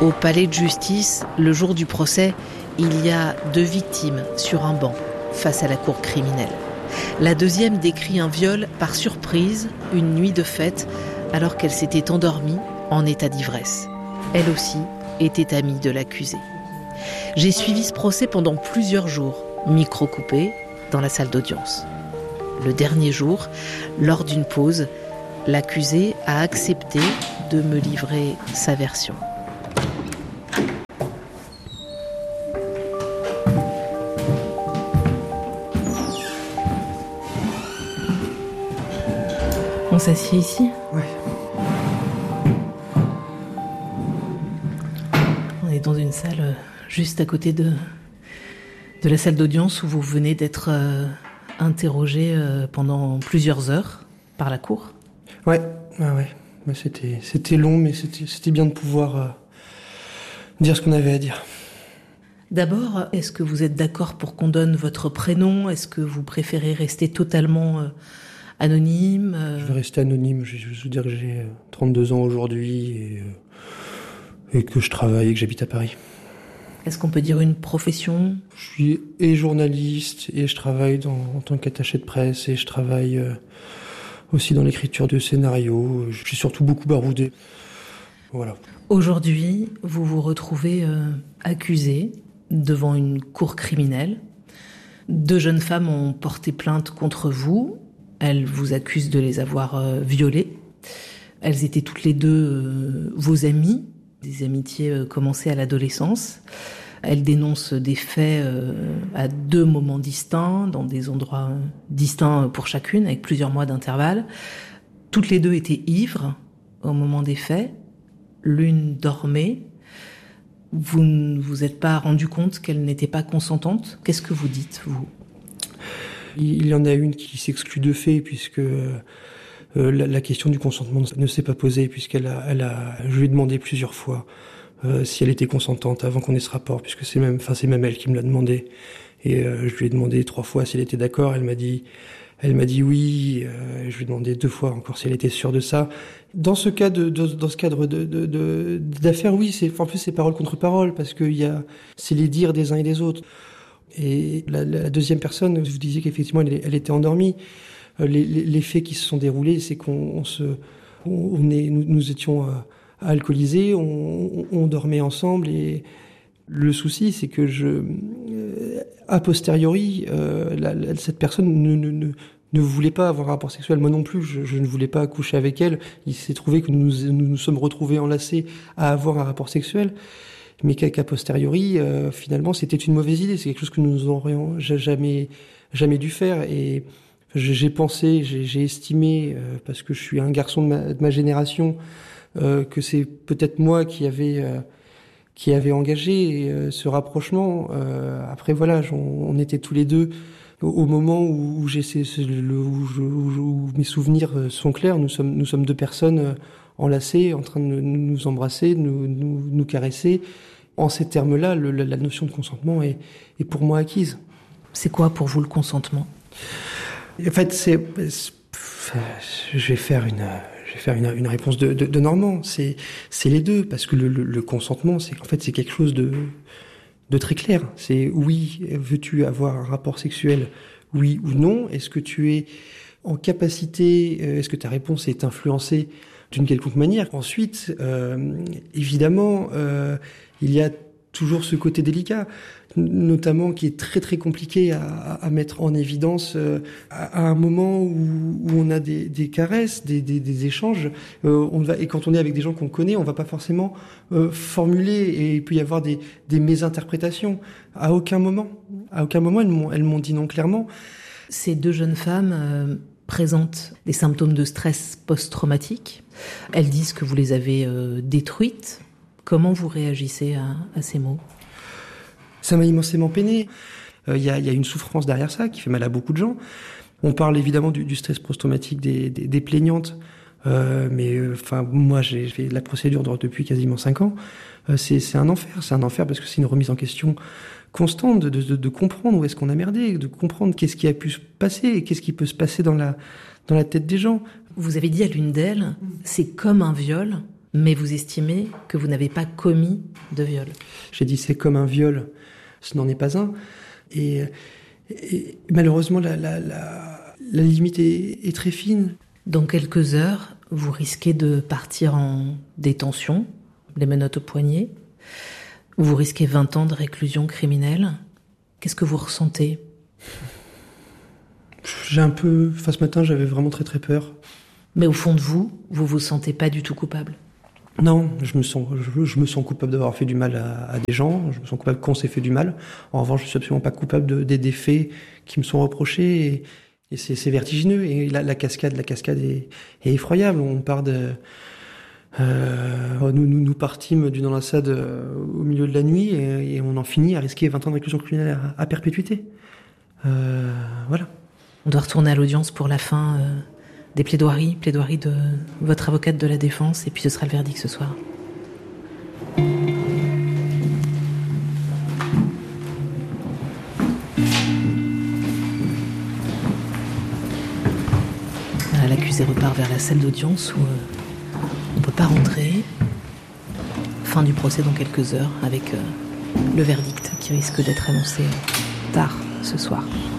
Au palais de justice, le jour du procès, il y a 2 victimes sur un banc face à la cour criminelle. La deuxième décrit un viol par surprise, une nuit de fête, alors qu'elle s'était endormie en état d'ivresse. Elle aussi était amie de l'accusé. J'ai suivi ce procès pendant plusieurs jours, micro coupé, dans la salle d'audience. Le dernier jour, lors d'une pause, l'accusé a accepté de me livrer sa version. On s'assied ici ? Ouais. On est dans une salle juste à côté de la salle d'audience où vous venez d'être interrogé pendant plusieurs heures par la cour. Ouais. C'était long, mais c'était bien de pouvoir dire ce qu'on avait à dire. D'abord, est-ce que vous êtes d'accord pour qu'on donne votre prénom ? Est-ce que vous préférez rester totalement anonyme ? Je vais rester anonyme. Je veux dire que j'ai 32 ans aujourd'hui et que je travaille et que j'habite à Paris. Est-ce qu'on peut dire une profession ? Je suis et journaliste et je travaille en tant qu'attaché de presse et je travaille aussi dans l'écriture de scénarios. Je suis surtout beaucoup baroudé. Voilà. Aujourd'hui, vous vous retrouvez accusé devant une cour criminelle. 2 jeunes femmes ont porté plainte contre vous. Elles vous accusent de les avoir violées. Elles étaient toutes les 2 vos amies. Des amitiés commencées à l'adolescence. Elles dénoncent des faits à 2 moments distincts, dans des endroits distincts pour chacune, avec plusieurs mois d'intervalle. Toutes les 2 étaient ivres au moment des faits. L'une dormait. Vous ne vous êtes pas rendu compte qu'elle n'était pas consentante ? Qu'est-ce que vous dites, vous ? Il y en a une qui s'exclut de fait, puisque la question du consentement ne s'est pas posée, je lui ai demandé plusieurs fois si elle était consentante avant qu'on ait ce rapport, puisque c'est même elle qui me l'a demandé. Et je lui ai demandé 3 fois si elle était d'accord. Elle m'a dit oui. Je lui ai demandé 2 fois encore si elle était sûre de ça. Dans ce cadre d'affaires, oui, en plus c'est parole contre parole, parce que c'est les dires des uns et des autres. Et la deuxième personne, vous disiez qu'effectivement elle était endormie. Les faits qui se sont déroulés, c'est nous étions alcoolisés, on dormait ensemble, et le souci, c'est que a posteriori, cette personne ne voulait pas avoir un rapport sexuel. Moi non plus, je ne voulais pas coucher avec elle. Il s'est trouvé que nous sommes retrouvés enlacés à avoir un rapport sexuel, mais qu'a posteriori, finalement, c'était une mauvaise idée. C'est quelque chose que nous n'aurions jamais dû faire. Et j'ai estimé, parce que je suis un garçon de ma génération, que c'est peut-être moi qui avait engagé ce rapprochement. Après voilà, on était tous les 2 au moment où mes souvenirs sont clairs. Nous sommes 2 personnes enlacées, en train de nous embrasser, de nous caresser. En ces termes-là, la notion de consentement est pour moi acquise. C'est quoi pour vous le consentement ? En fait, je vais faire une réponse de Normand. C'est les 2, parce que le consentement, c'est quelque chose de très clair. C'est oui, veux-tu avoir un rapport sexuel, oui ou non ? Est-ce que tu es en capacité, est-ce que ta réponse est influencée d'une quelconque manière ? Ensuite, évidemment, il y a toujours ce côté délicat, notamment qui est très très compliqué à mettre en évidence à un moment où on a des caresses, des échanges. Et quand on est avec des gens qu'on connaît, on va pas forcément formuler, et il peut y avoir des mésinterprétations. À aucun moment, elles m'ont dit non clairement. Ces 2 jeunes femmes présentent des symptômes de stress post-traumatique. Elles disent que vous les avez détruites. Comment vous réagissez à ces mots ? Ça m'a immensément peiné. Il y a une souffrance derrière ça qui fait mal à beaucoup de gens. On parle évidemment du stress post-traumatique des plaignantes. Moi, j'ai fait la procédure depuis quasiment 5 ans. C'est un enfer. C'est un enfer parce que c'est une remise en question constante de comprendre où est-ce qu'on a merdé, de comprendre qu'est-ce qui a pu se passer et qu'est-ce qui peut se passer dans la tête des gens. Vous avez dit à l'une d'elles, c'est comme un viol. mais vous estimez que vous n'avez pas commis de viol. J'ai dit c'est comme un viol, ce n'en est pas un. Et malheureusement, la limite est très fine. Dans quelques heures, vous risquez de partir en détention, les menottes au poignet. Vous risquez 20 ans de réclusion criminelle. Qu'est-ce que vous ressentez ? Ce matin, j'avais vraiment très très peur. Mais au fond de vous, vous vous sentez pas du tout coupable ? Non, je me sens coupable d'avoir fait du mal à des gens. Je me sens coupable qu'on s'est fait du mal. En revanche, je suis absolument pas coupable des faits qui me sont reprochés. Et c'est vertigineux. Et la cascade est effroyable. On part de... Nous partîmes d'une enlaçade au milieu de la nuit et on en finit à risquer 20 ans de réclusion criminelle à perpétuité. Voilà. On doit retourner à l'audience pour la fin des plaidoiries de votre avocate de la défense, et puis ce sera le verdict ce soir. Voilà, l'accusé repart vers la salle d'audience où on ne peut pas rentrer. Fin du procès dans quelques heures avec le verdict qui risque d'être annoncé tard ce soir.